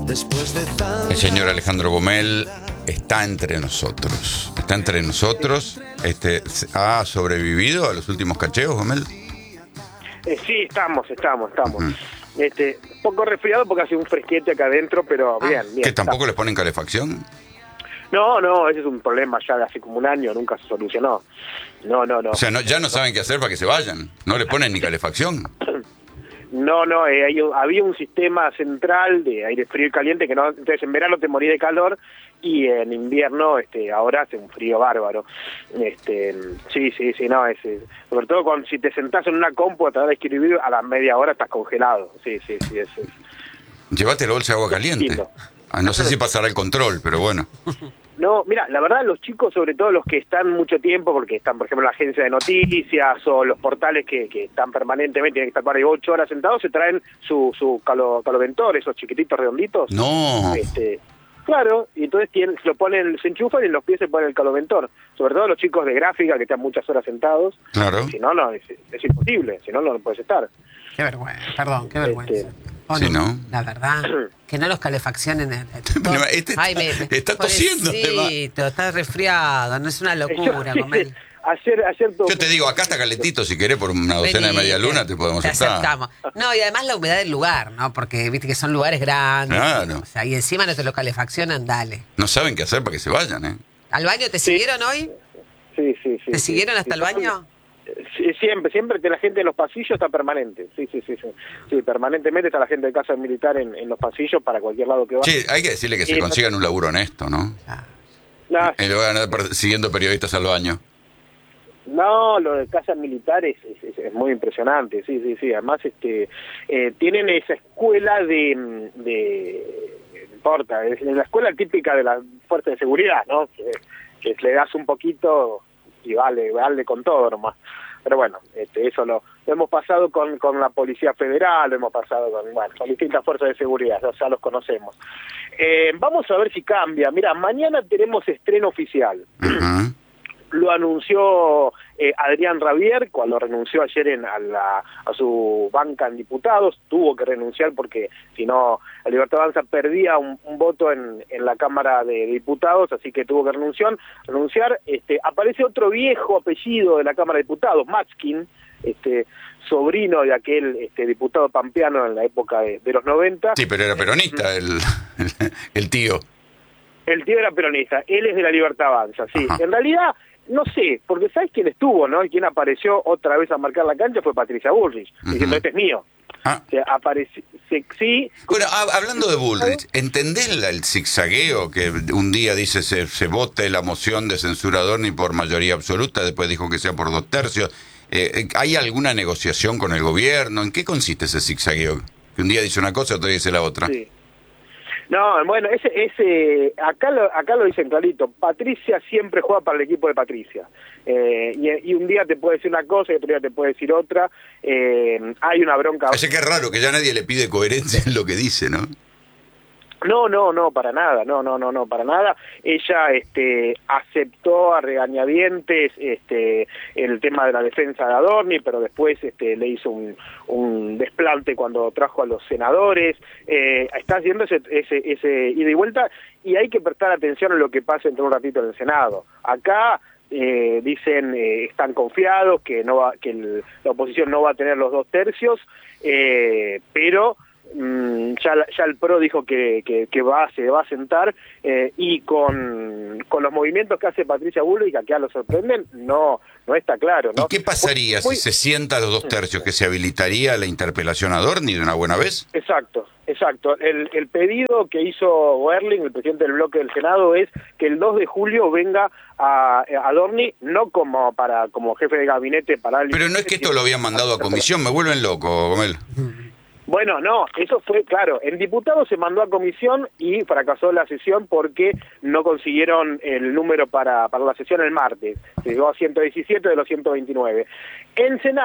El señor Alejandro Gomel está entre nosotros. Está entre nosotros. ¿Ha sobrevivido a los últimos cacheos, Gomel? Sí, estamos. Poco resfriado porque hace un fresquete acá adentro, pero bien. ¿Que tampoco les ponen calefacción? No, ese es un problema ya de hace como un año, nunca se solucionó. No. O sea, ya no saben qué hacer para que se vayan. No le ponen ni calefacción. No, había un sistema central de aire frío y caliente que no, entonces en verano te morís de calor y en invierno ahora hace un frío bárbaro. Sí, sobre todo si te sentás en una compu a tratar de escribir, a la media hora estás congelado. Sí, es. Llévate la bolsa de agua caliente. No sé si pasará el control, pero bueno. No, mira, la verdad los chicos, sobre todo los que están mucho tiempo, porque están, por ejemplo, en la agencia de noticias o los portales que están permanentemente, tienen que estar por ahí 8 horas sentados, se traen su caloventor, esos chiquititos redonditos. No. Claro, y entonces se enchufan y en los pies se ponen el caloventor. Sobre todo los chicos de gráfica que están muchas horas sentados. Claro. Si no, es imposible, si no puedes estar. Qué vergüenza, perdón, qué vergüenza. Sí, ¿no? La verdad, que no los calefaccionen. Está tosiendo. Sí, está resfriado, no es una locura, Gomel. Ayer todo. Yo te digo, acá está calentito, si querés, por una docena de media luna te podemos estar. No, y además la humedad del lugar, ¿no? Porque viste que son lugares grandes. Claro. O sea, y encima no te lo calefaccionan, dale. No saben qué hacer para que se vayan, ¿eh? ¿Al baño te siguieron hoy? Sí. ¿Te siguieron hasta el baño? Siempre que la gente en los pasillos está permanente. Sí, permanentemente está la gente de casa militar en los pasillos para cualquier lado que vaya. Sí, hay que decirle que se consigan un laburo honesto, ¿no? En lugar de andar siguiendo periodistas al baño. No, lo de casa militar es muy impresionante, sí. Además, tienen esa escuela de no importa, es la escuela típica de la fuerza de seguridad, ¿no? Que le das un poquito y vale con todo nomás. Pero bueno, eso lo hemos pasado con la Policía Federal, lo hemos pasado con distintas fuerzas de seguridad, ya los conocemos. Vamos a ver si cambia. Mira, mañana tenemos estreno oficial. Uh-huh. Lo anunció Adrián Rabier cuando renunció ayer a su banca en diputados. Tuvo que renunciar porque si no la Libertad Avanza perdía un voto en la Cámara de Diputados, así que tuvo que renunciar. Aparece otro viejo apellido de la Cámara de Diputados, Matskin, sobrino de aquel diputado pampeano en la época de los 90. Sí, pero era peronista el tío. El tío era peronista, él es de la Libertad Avanza, sí. Ajá. En realidad, no sé, porque ¿sabes quién estuvo, no? Y quién apareció otra vez a marcar la cancha fue Patricia Bullrich, diciendo, este es mío. Sí. Bueno, hablando de Bullrich, ¿entendés el zigzagueo que un día dice se vote la moción de censura a Adorni por mayoría absoluta, después dijo que sea por 2/3? ¿Hay alguna negociación con el gobierno? ¿En qué consiste ese zigzagueo? Que un día dice una cosa, otro día dice la otra. Sí. No, bueno, acá lo dicen clarito. Patricia siempre juega para el equipo de Patricia. Y un día te puede decir una cosa y otro día te puede decir otra. Hay una bronca. Parece que es raro que ya nadie le pide coherencia en lo que dice, ¿no? No, para nada, no, para nada. Ella aceptó a regañadientes el tema de la defensa de Adorni, pero después le hizo un desplante cuando trajo a los senadores. Está haciendo ese ida y vuelta, y hay que prestar atención a lo que pasa dentro de un ratito en el Senado. Acá dicen están confiados que la oposición no va a tener los 2/3, pero ya el PRO dijo que se va a sentar, y con los movimientos que hace Patricia Bullrich, que acá lo sorprenden, no está claro, ¿no? ¿Y qué pasaría si se sienta a los 2/3? ¿Que se habilitaría la interpelación a Adorni de una buena vez? Exacto. El pedido que hizo Werling, el presidente del bloque del Senado, es que el 2 de julio venga a Adorni, no como jefe de gabinete para... Pero no es que esto lo habían mandado a comisión, me vuelven loco, Gomel. Bueno, no, eso fue, claro, en diputados se mandó a comisión y fracasó la sesión porque no consiguieron el número para la sesión el martes. Se llegó a 117 de los 129. En Senado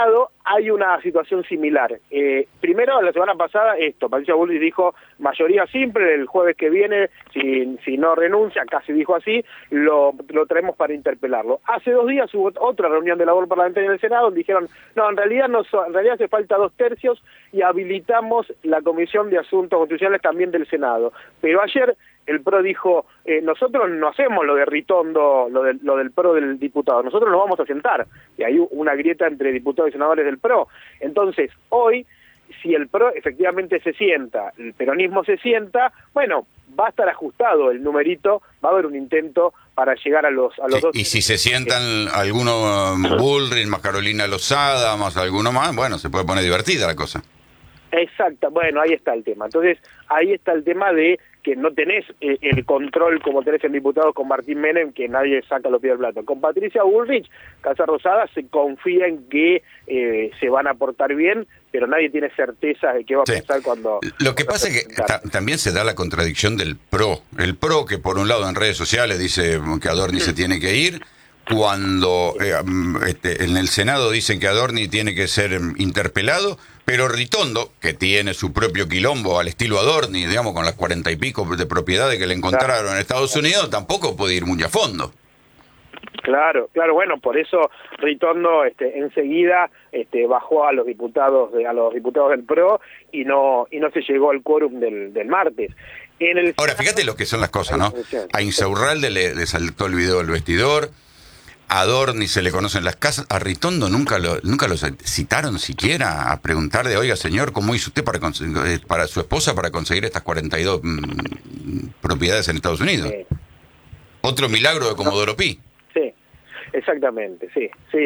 hay una situación similar. Primero, la semana pasada, Patricia Bullrich dijo, mayoría simple, el jueves que viene, si no renuncia, casi dijo así, lo traemos para interpelarlo. Hace 2 días hubo otra reunión de labor parlamentaria en el Senado, donde dijeron, no, en realidad hace falta 2/3 y habilitamos la Comisión de Asuntos Constitucionales también del Senado. Pero ayer el PRO dijo, nosotros no hacemos lo de Ritondo, lo del PRO del diputado, nosotros nos vamos a sentar. Y hay una grieta entre diputados y senadores del PRO. Entonces, hoy, si el PRO efectivamente se sienta, el peronismo se sienta, bueno, va a estar ajustado el numerito, va a haber un intento para llegar a los sí, 2. Y si se sientan algunos Bullrich, más Carolina Lozada, más alguno más, bueno, se puede poner divertida la cosa. Exacto, bueno, ahí está el tema. Entonces, ahí está el tema de que no tenés el control como tenés en diputados con Martín Menem, que nadie saca los pies del plato. Con Patricia Bullrich, Casa Rosada, se confía en que se van a portar bien, pero nadie tiene certeza de qué va a pasar cuando... Lo que pasa es que también se da la contradicción del PRO. El PRO que por un lado en redes sociales dice que Adorni se tiene que ir, cuando en el Senado dicen que Adorni tiene que ser interpelado, pero Ritondo, que tiene su propio quilombo al estilo Adorni, digamos, con las 40 y pico de propiedades que le encontraron en Estados Unidos, tampoco puede ir muy a fondo. Claro, bueno, por eso Ritondo enseguida bajó a los diputados del PRO y no se llegó al quórum del martes. Ahora, fíjate lo que son las cosas, ¿no? A Insaurralde le saltó el video del vestidor, a Adorni se le conocen las casas, a Ritondo nunca lo citaron siquiera a preguntarle, oiga señor, ¿cómo hizo usted para su esposa para conseguir estas 42 propiedades en Estados Unidos? Sí. Otro milagro de Comodoro Pi. Sí, exactamente, sí.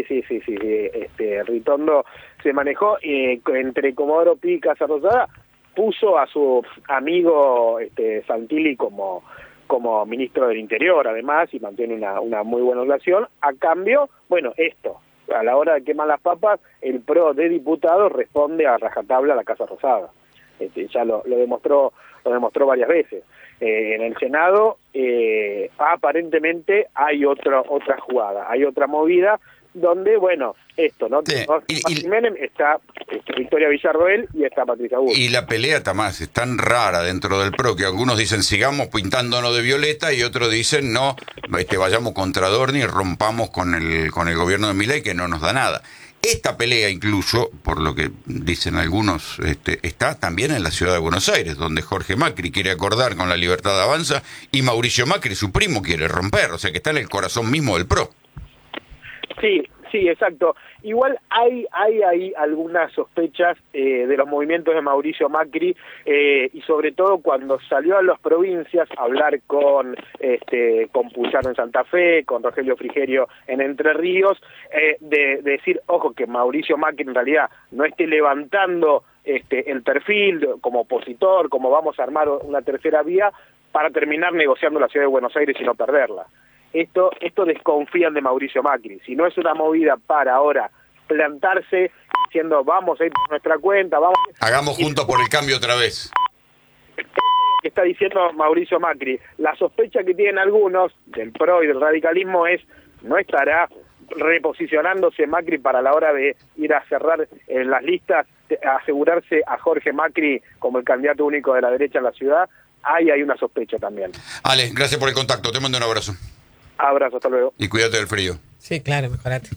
Ritondo se manejó entre Comodoro Pi y Casa Rosada, puso a su amigo Santilli como ministro del Interior, además, y mantiene una muy buena relación. A cambio, bueno, a la hora de quemar las papas, el PRO de diputados responde a rajatabla a la Casa Rosada. Ya lo demostró varias veces. En el Senado, aparentemente, hay otra jugada, hay otra movida, donde, bueno, ¿no? Sí. Menem está Victoria Villarroel y está Patricia Bullrich. Y la pelea, Tamás, es tan rara dentro del PRO que algunos dicen sigamos pintándonos de violeta y otros dicen no, vayamos contra Adorni y rompamos con el gobierno de Milei que no nos da nada. Esta pelea incluso, por lo que dicen algunos, está también en la ciudad de Buenos Aires, donde Jorge Macri quiere acordar con la Libertad Avanza y Mauricio Macri, su primo, quiere romper, o sea que está en el corazón mismo del PRO. Sí, exacto. Igual hay ahí algunas sospechas de los movimientos de Mauricio Macri y sobre todo cuando salió a las provincias a hablar con Puyaro en Santa Fe, con Rogelio Frigerio en Entre Ríos, de decir, ojo, que Mauricio Macri en realidad no esté levantando el perfil como opositor, como vamos a armar una tercera vía para terminar negociando la ciudad de Buenos Aires y no perderla. Esto desconfían de Mauricio Macri. Si no es una movida para ahora plantarse diciendo vamos a ir por nuestra cuenta, hagamos juntos por el cambio otra vez. Que está diciendo Mauricio Macri. La sospecha que tienen algunos del PRO y del radicalismo es no estará reposicionándose Macri para la hora de ir a cerrar en las listas, asegurarse a Jorge Macri como el candidato único de la derecha en la ciudad. Hay una sospecha también. Ale, gracias por el contacto. Te mando un abrazo. Abrazo, hasta luego. Y cuídate del frío. Sí, claro, mejorate.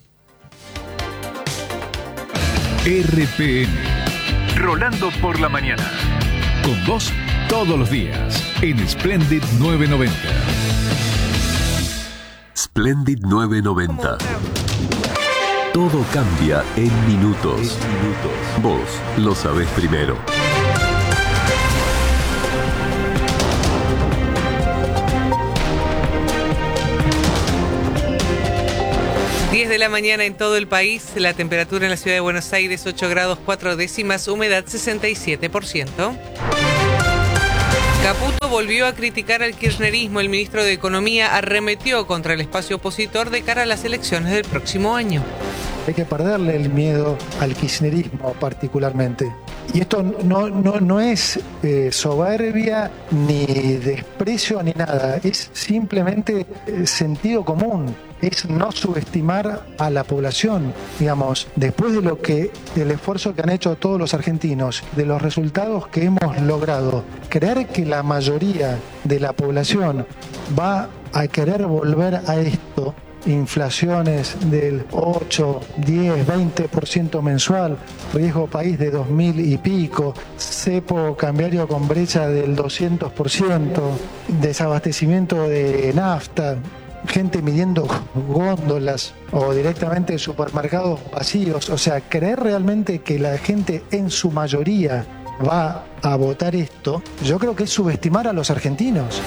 RPM. Rolando por la mañana. Con vos todos los días en Splendid 990. Splendid 990. Todo cambia en minutos. Vos lo sabés primero. 10 de la mañana en todo el país, la temperatura en la ciudad de Buenos Aires 8 grados 4 décimas, humedad 67%. Caputo volvió a criticar al kirchnerismo. El ministro de Economía arremetió contra el espacio opositor de cara a las elecciones del próximo año. Hay que perderle el miedo al kirchnerismo particularmente. Y esto no es soberbia, ni desprecio, ni nada. Es simplemente sentido común. es no subestimar a la población. Digamos, después del esfuerzo que han hecho todos los argentinos, de los resultados que hemos logrado, creer que la mayoría de la población va a querer volver a esto, inflaciones del 8, 10, 20% mensual, riesgo país de 2000 y pico, cepo cambiario con brecha del 200%, desabastecimiento de nafta, gente midiendo góndolas o directamente supermercados vacíos. O sea, creer realmente que la gente en su mayoría va a votar esto, yo creo que es subestimar a los argentinos.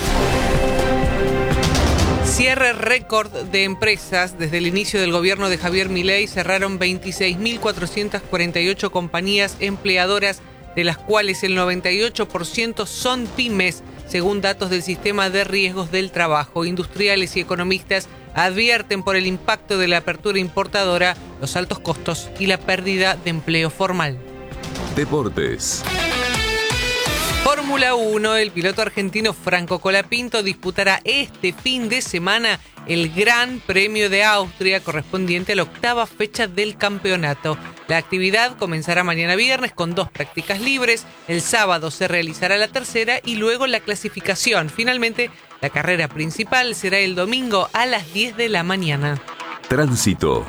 Cierre récord de empresas. Desde el inicio del gobierno de Javier Milei cerraron 26.448 compañías empleadoras, de las cuales el 98% son pymes, según datos del Sistema de Riesgos del Trabajo. Industriales y economistas advierten por el impacto de la apertura importadora, los altos costos y la pérdida de empleo formal. Deportes. Fórmula 1, el piloto argentino Franco Colapinto disputará este fin de semana el Gran Premio de Austria, correspondiente a la 8ª fecha del campeonato. La actividad comenzará mañana viernes con 2 prácticas libres, el sábado se realizará la tercera y luego la clasificación. Finalmente, la carrera principal será el domingo a las 10 de la mañana. Tránsito.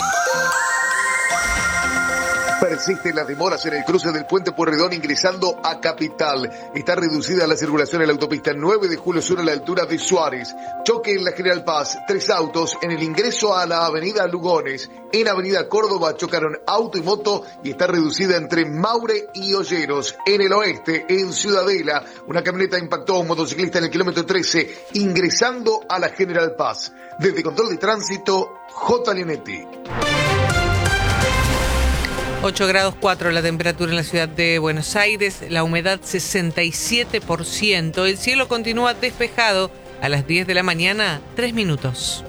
Persisten las demoras en el cruce del Puente Pueyrredón ingresando a Capital. Está reducida la circulación en la autopista 9 de Julio Sur a la altura de Suárez. Choque en la General Paz. 3 autos en el ingreso a la avenida Lugones. En avenida Córdoba chocaron auto y moto y está reducida entre Maure y Olleros. En el oeste, en Ciudadela, una camioneta impactó a un motociclista en el kilómetro 13 ingresando a la General Paz. Desde Control de Tránsito, J. Leonetti. 8 grados 4 la temperatura en la ciudad de Buenos Aires, la humedad 67%, el cielo continúa despejado. A las 10 de la mañana, 3 minutos.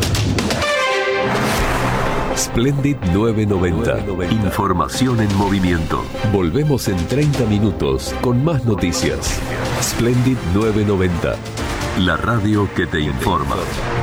Splendid 990. Información en movimiento. Volvemos en 30 minutos con más noticias. Splendid 990. La radio que te informa.